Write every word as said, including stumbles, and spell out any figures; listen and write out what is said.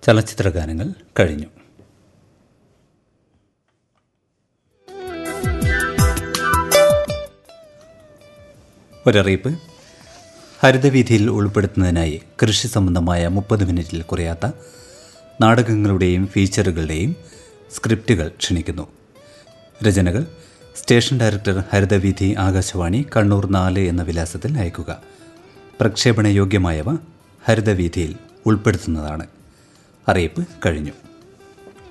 ചലച്ചിത്ര ഗാനങ്ങൾ കഴിഞ്ഞു. ഒരറിയിപ്പ്. ഹരിതവീഥിയിൽ ഉൾപ്പെടുത്തുന്നതിനായി കൃഷി സംബന്ധമായ മുപ്പത് മിനിറ്റിൽ കുറയാത്ത നാടകങ്ങളുടെയും ഫീച്ചറുകളുടെയും സ്ക്രിപ്റ്റുകൾ ക്ഷണിക്കുന്നു. രചനകൾ സ്റ്റേഷൻ ഡയറക്ടർ, ഹരിതവീഥി, ആകാശവാണി, കണ്ണൂർ നാല് എന്ന വിലാസത്തിൽ അയക്കുക. പ്രക്ഷേപണ യോഗ്യമായവ ഹരിതവീഥിയിൽ ഉൾപ്പെടുത്തുന്നതാണ്. അറിയിപ്പ് കഴിഞ്ഞു.